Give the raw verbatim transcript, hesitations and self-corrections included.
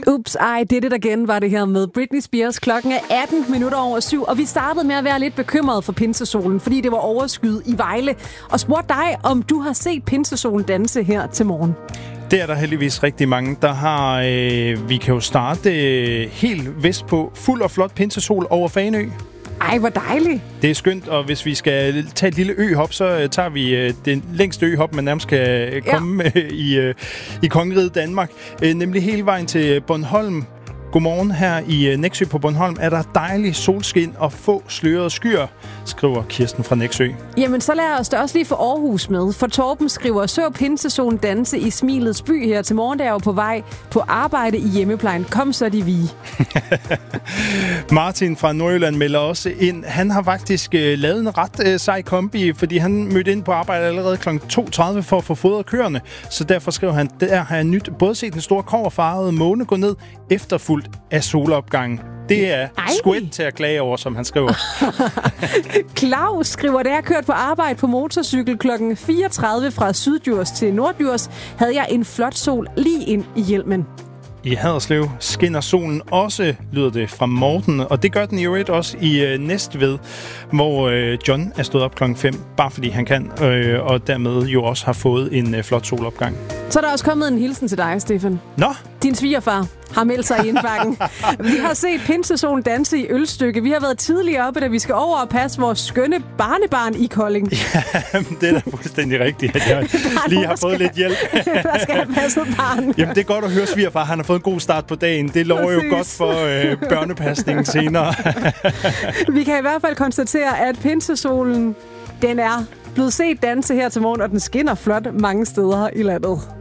Oops, I did it again, var det her med Britney Spears. Klokken er atten minutter over syv, og vi startede med at være lidt bekymrede for pinsesolen, fordi det var overskyet i Vejle. Og spurgte dig, om du har set pinsesolen danse her til morgen. Det er der heldigvis rigtig mange, der har. Øh, vi kan jo starte øh, helt vestpå. Fuld og flot pinsesol over Fanø. Ej, hvor dejligt. Det er skønt, og hvis vi skal tage et lille øhop, så øh, tager vi øh, den længste øhop, man nærmest kan øh, komme ja. øh, i, øh, i Kongeriget Danmark. Øh, nemlig hele vejen til Bornholm. Godmorgen her i øh, Nexø på Bornholm. Er der dejlig solskin og få slørede skyer, skriver Kirsten fra Nexø. Jamen, så lad os da også lige få Aarhus med. For Torben skriver, så pinsesolen danse i Smilets by her til morgen, der er jo på vej på arbejde i hjemmeplejen. Kom så de vi. Martin fra Nordjylland melder også ind. Han har faktisk øh, lavet en ret øh, sej kombi, fordi han mødte ind på arbejde allerede klokken to tredive for at få fodret køerne. Så derfor skriver han, der har jeg nyt både set den store kobberfarvede måne gå ned, efterfulgt af solopgangen. Det er squid til at klage over, som han skriver. Claus skriver, da jeg kørte på arbejde på motorcykel klokken fireogtredive fra Syddjurs til Norddjurs, havde jeg en flot sol lige ind i hjelmen. I Haderslev skinner solen også, lyder det fra Morten, og det gør den i øvrigt også i øh, Næstved, hvor øh, John er stået op klokken fem, bare fordi han kan, øh, og dermed jo også har fået en øh, flot solopgang. Så er der også kommet en hilsen til dig, Stefan. Nå? Din svigerfar har meldt sig i indbakken. Vi har set pinsesolen danse i Ølstykke. Vi har været tidligere oppe, da vi skal over og passe vores skønne barnebarn i Kolding. Ja, det er da fuldstændig rigtigt, at jeg lige har fået skal, lidt hjælp. Der skal have passet barn. Jamen, det er godt at høre, svigerfar. Han har fået en god start på dagen. Det lover Præcis. jo godt for øh, børnepasningen senere. Vi kan i hvert fald konstatere, at pinsesolen, den er blevet set danse her til morgen, og den skinner flot mange steder i landet.